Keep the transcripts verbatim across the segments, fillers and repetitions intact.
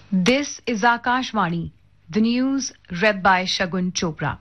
This is Akashvani, the news read by Shagun Chopra.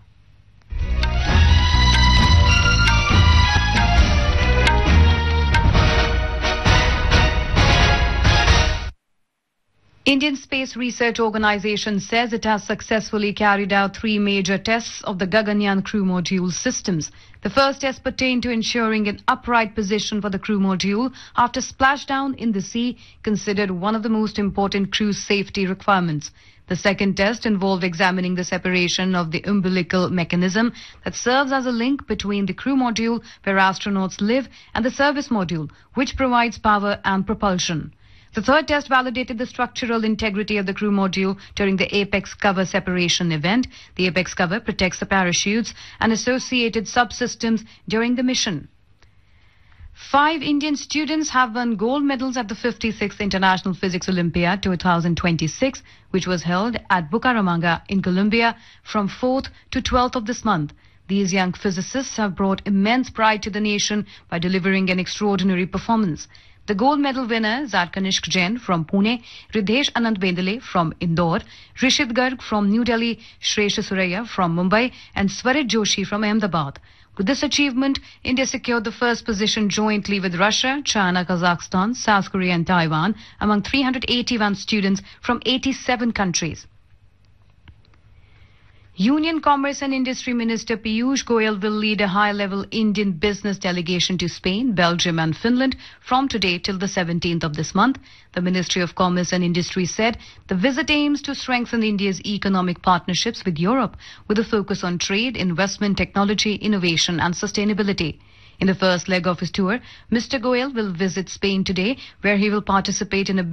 Indian Space Research Organization says it has successfully carried out three major tests of the Gaganyaan crew module systems. The first test pertained to ensuring an upright position for the crew module after splashdown in the sea, considered one of the most important crew safety requirements. The second test involved examining the separation of the umbilical mechanism that serves as a link between the crew module, where astronauts live, and the service module, which provides power and propulsion. The third test validated the structural integrity of the crew module during the apex cover separation event. The apex cover protects the parachutes and associated subsystems during the mission. Five Indian students have won gold medals at the fifty-sixth International Physics Olympiad twenty twenty-six, which was held at Bucaramanga in Colombia from fourth to twelfth of this month. These young physicists have brought immense pride to the nation by delivering an extraordinary performance. The gold medal winners are Kanishk Jain from Pune, Riddhesh Anand Bendale from Indore, Rishit Garg from New Delhi, Shreya Suraya from Mumbai, and Swarit Joshi from Ahmedabad. With this achievement, India secured the first position jointly with Russia, China, Kazakhstan, South Korea and Taiwan among three hundred eighty-one students from eighty-seven countries. Union Commerce and Industry Minister Piyush Goyal will lead a high-level Indian business delegation to Spain, Belgium and Finland from today till the seventeenth of this month. The Ministry of Commerce and Industry said the visit aims to strengthen India's economic partnerships with Europe with a focus on trade, investment, technology, innovation and sustainability. In the first leg of his tour, Mister Goyal will visit Spain today, where he will participate in a